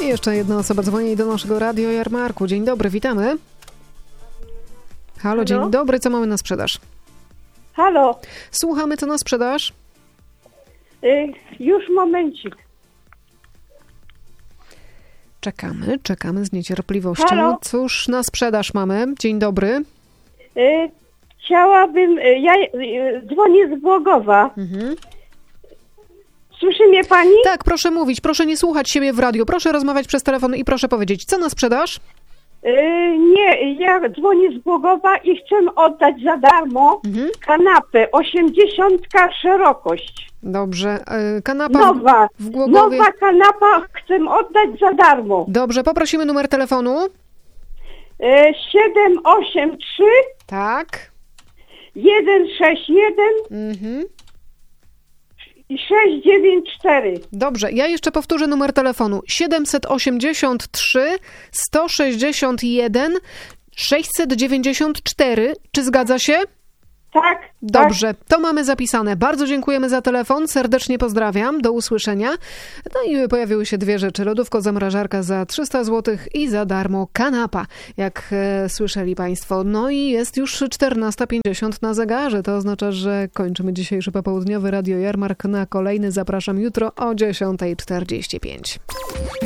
Jeszcze jedna osoba dzwoni do naszego Radio Jarmarku. Dzień dobry, witamy. Halo, dzień dobry, co mamy na sprzedaż? Halo. Słuchamy, co na sprzedaż? Już momencik. Czekamy z niecierpliwością. Halo? Cóż na sprzedaż mamy? Dzień dobry. Chciałabym, ja dzwonię z Głogowa. Słyszy mnie pani? Tak, proszę mówić, proszę nie słuchać siebie w radiu, proszę rozmawiać przez telefon i proszę powiedzieć, co na sprzedaż? Nie, ja dzwonię z Głogowa i chcę oddać za darmo kanapę 80 szerokość. Dobrze, kanapa Nowa, w Głogowie. nowa kanapa chcę oddać za darmo. Dobrze, poprosimy numer telefonu. 783 Tak. 161 i 694. Dobrze, ja jeszcze powtórzę numer telefonu. 783 161 694. Czy zgadza się? Tak. Dobrze, to mamy zapisane. Bardzo dziękujemy za telefon, serdecznie pozdrawiam, do usłyszenia. No i pojawiły się dwie rzeczy. Lodówko-zamrażarka za 300 zł i za darmo kanapa, jak słyszeli Państwo. No i jest już 14:50 na zegarze. To oznacza, że kończymy dzisiejszy popołudniowy Radio Jarmark. Na kolejny zapraszam jutro o 10:45.